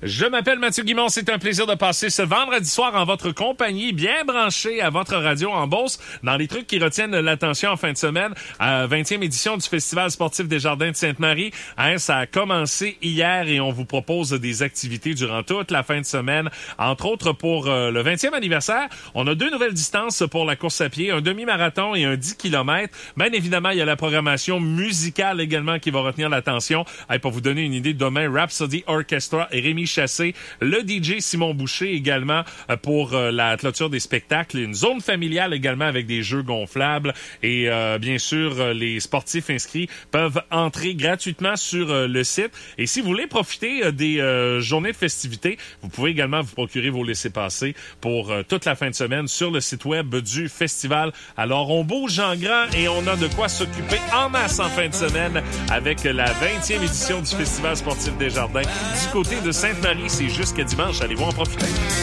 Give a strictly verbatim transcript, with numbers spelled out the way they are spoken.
Je m'appelle Mathieu Guimond, c'est un plaisir de passer ce vendredi soir en votre compagnie, bien branché à votre radio en Beauce, dans les trucs qui retiennent l'attention en fin de semaine, à vingtième édition du Festival sportif des Jardins de Sainte-Marie. Hein, ça a commencé hier et on vous propose des activités durant toute la fin de semaine. Entre autres, pour euh, le vingtième anniversaire, on a deux nouvelles distances pour la course à pied, un demi-marathon et un dix kilomètres. Bien évidemment, il y a la programmation musicale également qui va retenir l'attention. Hey, pour vous donner une idée, demain, Rhapsody Orchestra et Rémi Chassé, le D J Simon Boucher également pour euh, la clôture des spectacles, une zone familiale également avec des jeux gonflables et euh, bien sûr euh, les sportifs inscrits peuvent entrer gratuitement sur euh, le site. Et si vous voulez profiter euh, des euh, journées de festivités, vous pouvez également vous procurer vos laissez-passer pour euh, toute la fin de semaine sur le site web du festival. Alors on bouge en grand et on a de quoi s'occuper en masse en fin de semaine avec la vingtième édition du Festival sportif des Jardins du côté de Sainte-Marie. C'est jusqu'à dimanche. Allez-vous en profiter.